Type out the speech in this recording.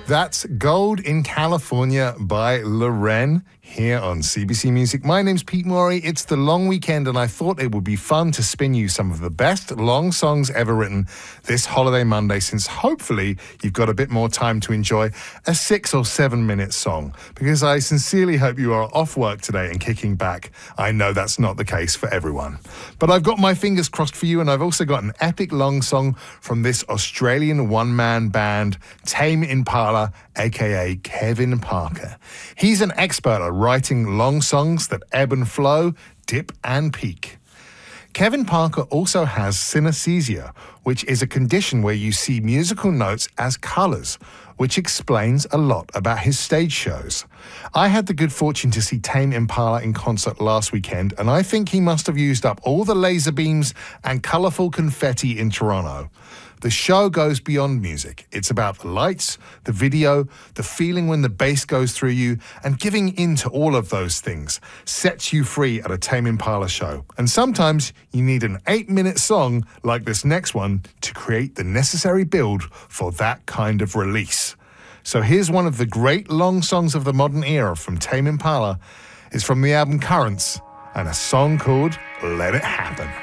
That's Gold in California by Loren here on CBC Music. My name's Pete Morey. It's the long weekend, and I thought it would be fun to spin you some of the best long songs ever written this holiday Monday, since hopefully you've got a bit more time to enjoy a 6 or 7 minute song, because I sincerely hope you are off work today and kicking back. I know that's not the case for everyone, but I've got my fingers crossed for you, and I've also got an epic long song from this Australian one-man band, Tame Impala, aka Kevin Parker. He's an expert at writing long songs that ebb and flow, dip and peak. Kevin Parker also has synesthesia, which is a condition where you see musical notes as colours, which explains a lot about his stage shows. I had the good fortune to see Tame Impala in concert last weekend, and I think he must have used up all the laser beams and colourful confetti in Toronto. The show goes beyond music. It's about the lights, the video, the feeling when the bass goes through you, and giving in to all of those things sets you free at a Tame Impala show. And sometimes you need an 8-minute song like this next one to create the necessary build for that kind of release. So here's one of the great long songs of the modern era from Tame Impala. It's from the album Currents, and a song called Let It Happen.